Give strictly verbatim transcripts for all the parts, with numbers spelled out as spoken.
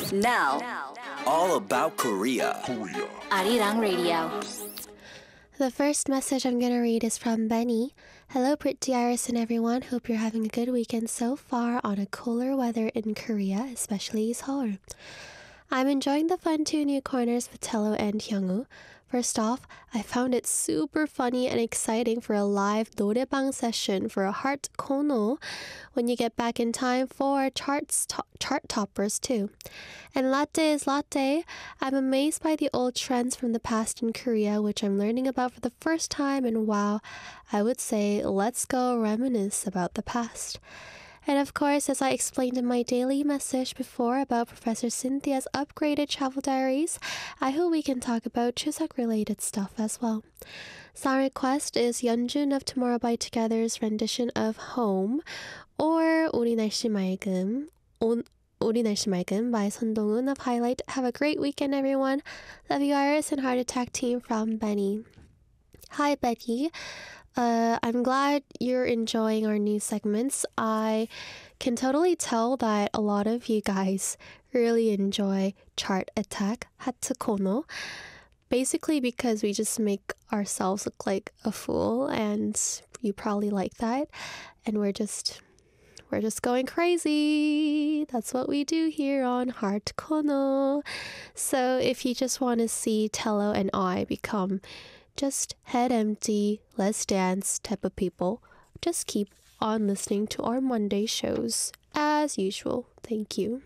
Now, All about Korea. Arirang Radio. The first message I'm going to read is from Benny. Hello, Pretty Iris and everyone. Hope you're having a good weekend so far on a cooler weather in Korea, especially Seoul. I'm enjoying the fun two new corners with Tello and Hyungwoo. First off, I found it super funny and exciting for a live 노래방 session for a heart kono when you get back in time for charts to- chart toppers too. And latte is latte. I'm amazed by the old trends from the past in Korea, which I'm learning about for the first time, and wow, I would say let's go reminisce about the past. And of course, as I explained in my daily message before about Professor Cynthia's upgraded travel diaries, I hope we can talk about Chuseok-related stuff as well. Song request is Yeonjun of Tomorrow by Together's rendition of Home, or 우리 날씨 맑음, 온, 우리 날씨 맑음 by 선동훈 of Highlight. Have a great weekend, everyone. Love you, Iris, and Heart Attack team from Benny. Hi, Betty. Uh, I'm glad you're enjoying our new segments. I can totally tell that a lot of you guys really enjoy Chart Attack, Hatsukono, basically because we just make ourselves look like a fool, and you probably like that. And we're just we're just going crazy. That's what we do here on Heart Kono. So if you just want to see Tello and I become just head empty, let's dance type of people, just keep on listening to our Monday shows as usual. Thank you.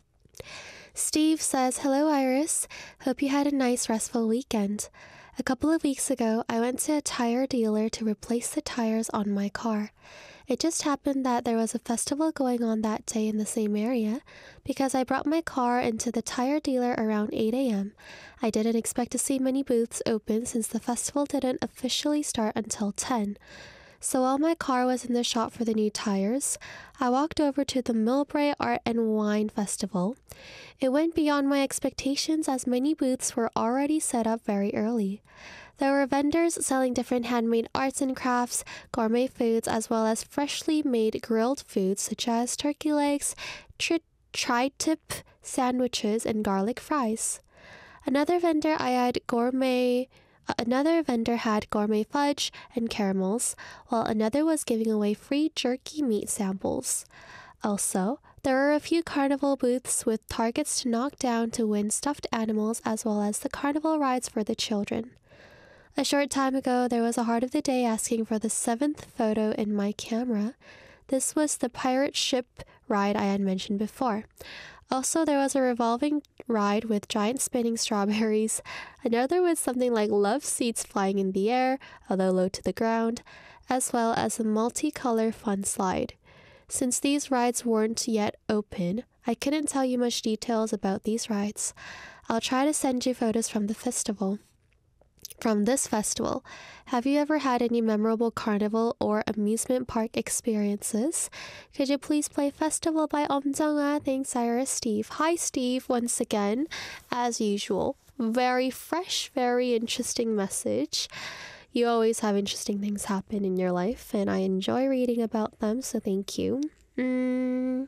Steve says, hello Iris, hope you had a nice restful weekend. A couple of weeks ago, I went to a tire dealer to replace the tires on my car. It just happened that there was a festival going on that day in the same area because I brought my car into the tire dealer around eight a.m. I didn't expect to see many booths open since the festival didn't officially start until ten. So while my car was in the shop for the new tires, I walked over to the Millbrae Art and Wine Festival. It went beyond my expectations as many booths were already set up very early. There were vendors selling different handmade arts and crafts, gourmet foods, as well as freshly made grilled foods such as turkey legs, tri- tri-tip sandwiches, and garlic fries. Another vendor I had gourmet Another vendor had gourmet fudge and caramels, while another was giving away free jerky meat samples. Also, there were a few carnival booths with targets to knock down to win stuffed animals as well as the carnival rides for the children. A short time ago, there was a Heart of the Day asking for the seventh photo in my camera. This was the pirate ship ride I had mentioned before. Also, there was a revolving ride with giant spinning strawberries, another with something like love seats flying in the air, although low to the ground, as well as a multicolor fun slide. Since these rides weren't yet open, I couldn't tell you much details about these rides. I'll try to send you photos from the festival. From this festival, have you ever had any memorable carnival or amusement park experiences? Could you please play Festival by Om Jung-ah? Thanks, Iris. Steve. Hi, Steve, once again, as usual. Very fresh, very interesting message. You always have interesting things happen in your life, and I enjoy reading about them, so thank you. Mm.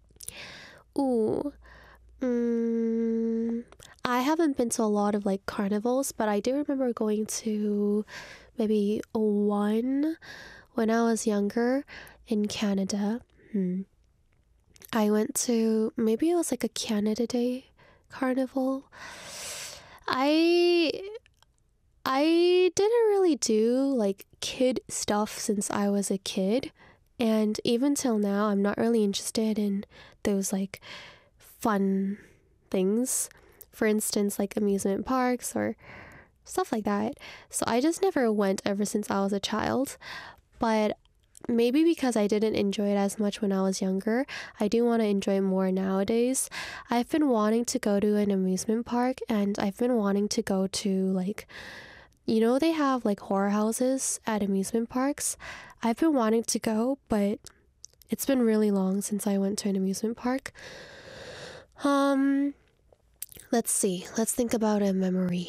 Ooh. Mm. I haven't been to a lot of like carnivals, but I do remember going to maybe one when I was younger in Canada. Hmm. I went to, maybe it was like a Canada Day carnival. I I didn't really do like kid stuff since I was a kid, and even till now I'm not really interested in those like fun things. For instance, like amusement parks or stuff like that. So I just never went ever since I was a child. But maybe because I didn't enjoy it as much when I was younger, I do want to enjoy it more nowadays. I've been wanting to go to an amusement park, and I've been wanting to go to like, you know, they have like horror houses at amusement parks. I've been wanting to go, but it's been really long since I went to an amusement park. Um... Let's see. Let's think about a memory.